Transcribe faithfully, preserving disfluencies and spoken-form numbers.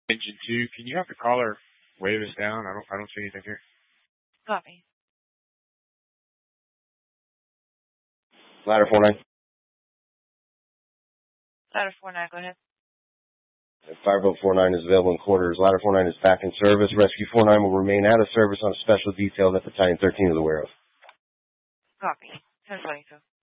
Engine two, can you have the caller wave us down? I don't, I don't see anything here. Copy. Ladder four nine. Ladder four nine, go ahead. Fireboat four nine is available in quarters. Ladder four nine is back in service. Rescue four nine will remain out of service on a special detail that Battalion thirteen is aware of. Copy. ten twenty-two.